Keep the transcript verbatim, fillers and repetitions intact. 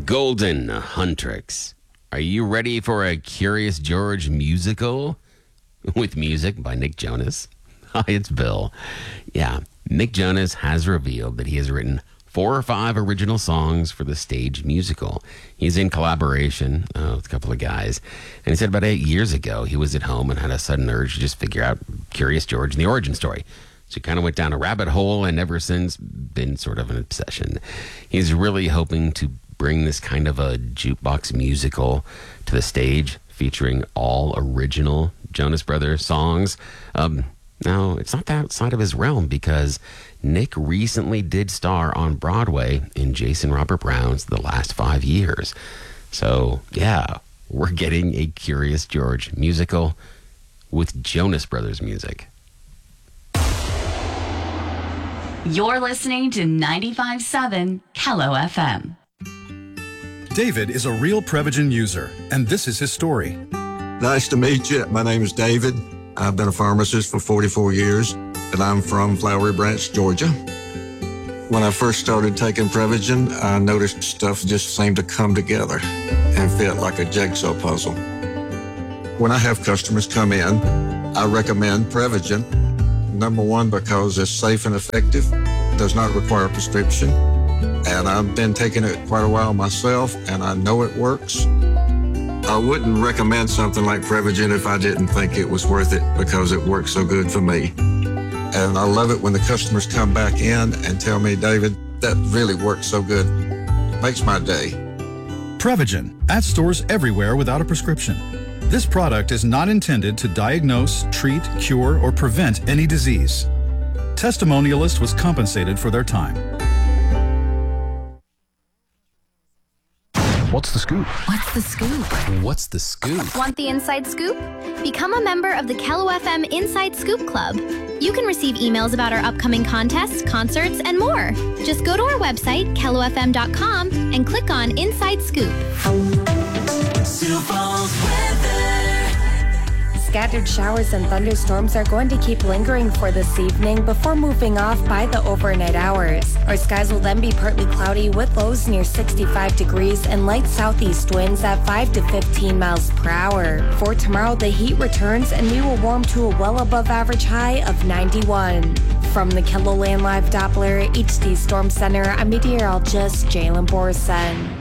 Golden Huntrix. Are you ready for a Curious George musical? With music by Nick Jonas. Hi, it's Bill. Yeah, Nick Jonas has revealed that he has written four or five original songs for the stage musical. He's in collaboration uh, with a couple of guys. And he said about eight years ago, he was at home and had a sudden urge to just figure out Curious George and the origin story. So he kind of went down a rabbit hole and ever since been sort of an obsession. He's really hoping to bring this kind of a jukebox musical to the stage, featuring all original Jonas Brothers songs. Um, now, it's not that outside of his realm because Nick recently did star on Broadway in Jason Robert Brown's The Last Five Years. So, yeah, we're getting a Curious George musical with Jonas Brothers music. You're listening to ninety-five point seven Kello F M. David is a real Prevagen user, and this is his story. Nice to meet you. My name is David. I've been a pharmacist for forty-four years, and I'm from Flowery Branch, Georgia. When I first started taking Prevagen, I noticed stuff just seemed to come together and fit like a jigsaw puzzle. When I have customers come in, I recommend Prevagen. Number one, because it's safe and effective, does not require a prescription. And I've been taking it quite a while myself, and I know it works. I wouldn't recommend something like Prevagen if I didn't think it was worth it because it works so good for me. And I love it when the customers come back in and tell me, David, that really works so good. Makes my day. Prevagen, at stores everywhere without a prescription. This product is not intended to diagnose, treat, cure, or prevent any disease. Testimonialist was compensated for their time. What's the scoop? What's the scoop? What's the scoop? Want the inside scoop? Become a member of the Kello F M Inside Scoop Club. You can receive emails about our upcoming contests, concerts, and more. Just go to our website, kello f m dot com, and click on Inside Scoop. Sioux Falls weather. Scattered showers and thunderstorms are going to keep lingering for this evening before moving off by the overnight hours. Our skies will then be partly cloudy with lows near sixty-five degrees and light southeast winds at five to fifteen miles per hour. For tomorrow, the heat returns and we will warm to a well above average high of ninety-one. From the KELOLAND Live Doppler H D Storm Center, I'm meteorologist Jalen Borson.